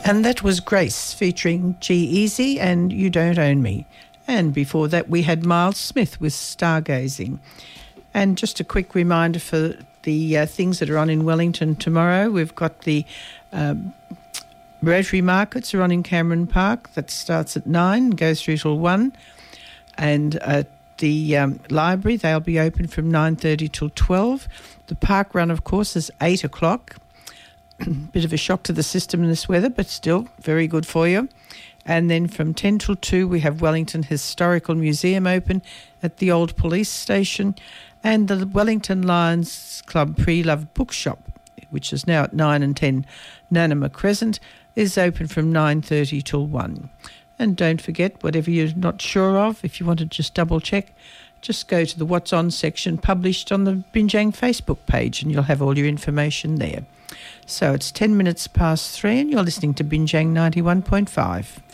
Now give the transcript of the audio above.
And that was Grace featuring G-Eazy and You Don't Own Me. And before that we had Miles Smith with Stargazing. And just a quick reminder for the things that are on in Wellington tomorrow. We've got the Rotary Markets are on in Cameron Park. That starts at 9 and goes through till 1. And at the library, they'll be open from 9:30 till 12. The park run, of course, is 8 o'clock. Bit of a shock to the system in this weather, but still very good for you. And then from 10 till 2, we have Wellington Historical Museum open at the old police station, and the Wellington Lions Club Pre-Loved Bookshop, which is now at 9 and 10 Nanama Crescent, is open from 9:30 till 1. And don't forget, whatever you're not sure of, if you want to just double check, just go to the What's On section published on the Binjang Facebook page and you'll have all your information there. So it's 10 minutes past 3 and you're listening to Binjang 91.5.